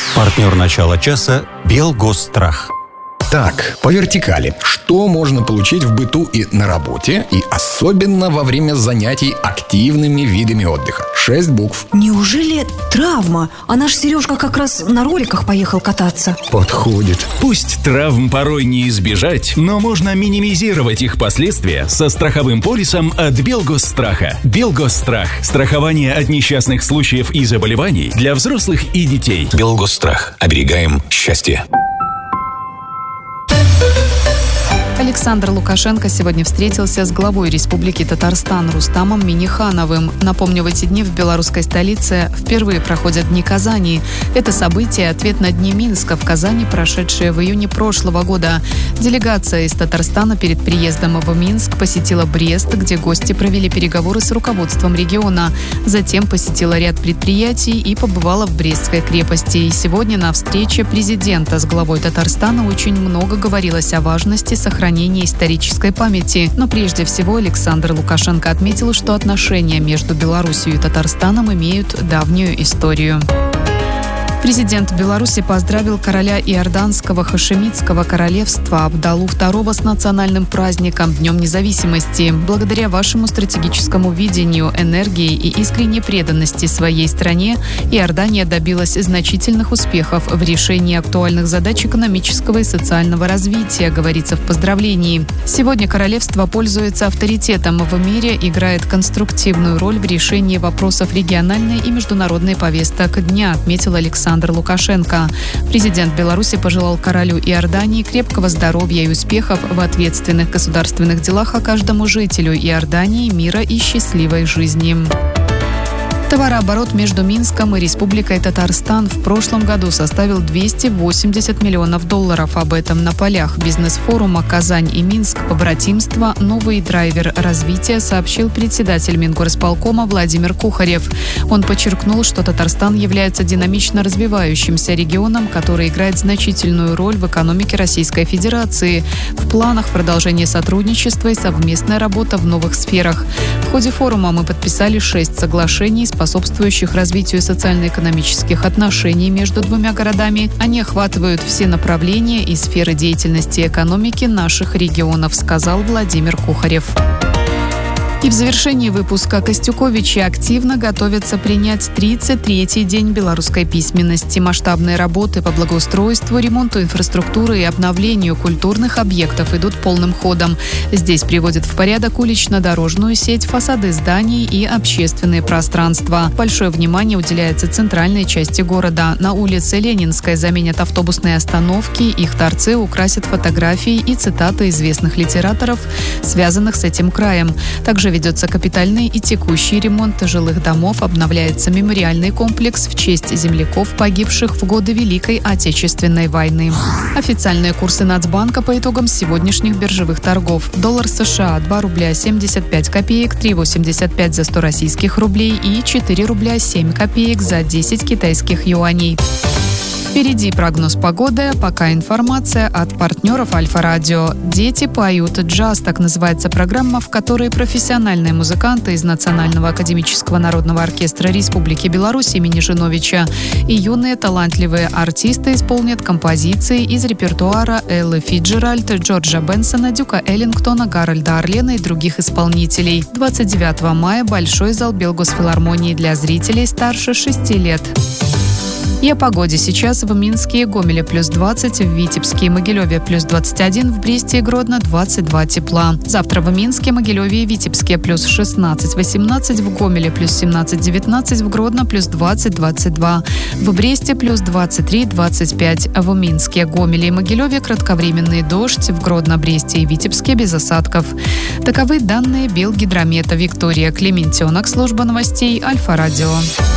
Партнер начала часа «Белгосстрах». Так, по вертикали. Что можно получить в быту и на работе, и особенно во время занятий активными видами отдыха? 6 букв. Неужели травма? А наш Сережка как раз на роликах поехал кататься. Подходит. Пусть травм порой не избежать, но можно минимизировать их последствия со страховым полисом от Белгосстраха. Белгосстрах. Страхование от несчастных случаев и заболеваний для взрослых и детей. Белгосстрах. Оберегаем счастье. Александр Лукашенко сегодня встретился с главой Республики Татарстан Рустамом Миннихановым. Напомню, в эти дни в белорусской столице впервые проходят Дни Казани. Это событие – ответ на Дни Минска в Казани, прошедшие в июне прошлого года. Делегация из Татарстана перед приездом в Минск посетила Брест, где гости провели переговоры с руководством региона. Затем посетила ряд предприятий и побывала в Брестской крепости. И сегодня на встрече президента с главой Татарстана очень много говорилось о важности сохранения исторической памяти. Но прежде всего Александр Лукашенко отметил, что отношения между Беларусью и Татарстаном имеют давнюю историю. Президент Беларуси поздравил короля Иорданского хашемитского королевства Абдаллу II с национальным праздником Днем независимости. Благодаря вашему стратегическому видению, энергии и искренней преданности своей стране Иордания добилась значительных успехов в решении актуальных задач экономического и социального развития, говорится в поздравлении. Сегодня королевство пользуется авторитетом в мире, играет конструктивную роль в решении вопросов региональной и международной повесток дня, отметил Александр Лукашенко. Президент Беларуси пожелал королю Иордании крепкого здоровья и успехов в ответственных государственных делах, а каждому жителю Иордании мира и счастливой жизни. Товарооборот между Минском и Республикой Татарстан в прошлом году составил $280 миллионов. Об этом на полях бизнес-форума «Казань и Минск. Побратимство. Новый драйвер развития», сообщил председатель Мингорисполкома Владимир Кухарев. Он подчеркнул, что Татарстан является динамично развивающимся регионом, который играет значительную роль в экономике Российской Федерации. В планах продолжение сотрудничества и совместная работа в новых сферах. В ходе форума мы подписали 6 соглашений, способствующих развитию социально-экономических отношений между двумя городами. Они охватывают все направления и сферы деятельности экономики наших регионов, сказал Владимир Кухарев. И в завершении выпуска Костюковичи активно готовятся принять 33-й день белорусской письменности. Масштабные работы по благоустройству, ремонту инфраструктуры и обновлению культурных объектов идут полным ходом. Здесь приводят в порядок улично-дорожную сеть, фасады зданий и общественные пространства. Большое внимание уделяется центральной части города. На улице Ленинской заменят автобусные остановки, их торцы украсят фотографии и цитаты известных литераторов, связанных с этим краем. Также ведется капитальный и текущий ремонт жилых домов, обновляется мемориальный комплекс в честь земляков, погибших в годы Великой Отечественной войны. Официальные курсы Нацбанка по итогам сегодняшних биржевых торгов. Доллар США 2 рубля 75 копеек, 3,85 за 100 российских рублей и 4 рубля 7 копеек за 10 китайских юаней. Впереди прогноз погоды, пока информация от партнеров Альфа-Радио. «Дети поют джаз» — так называется программа, в которой профессиональные музыканты из Национального академического народного оркестра Республики Беларусь имени Жиновича и юные талантливые артисты исполнят композиции из репертуара Эллы Фицджеральд, Джорджа Бенсона, Дюка Эллингтона, Гарольда Орлена и других исполнителей. 29 мая Большой зал Белгосфилармонии для зрителей старше 6 лет. И о погоде. Сейчас в Минске и Гомеле плюс 20, в Витебске и Могилеве плюс 21, в Бресте и Гродно 22 тепла. Завтра в Минске, Могилеве и Витебске плюс 16-18, в Гомеле плюс 17-19, в Гродно плюс 20-22, в Бресте плюс 23-25, в Минске, Гомеле и Могилеве кратковременный дождь, в Гродно, Бресте и Витебске без осадков. Таковы данные Белгидромета. Виктория Клементенок, служба новостей Альфа-Радио.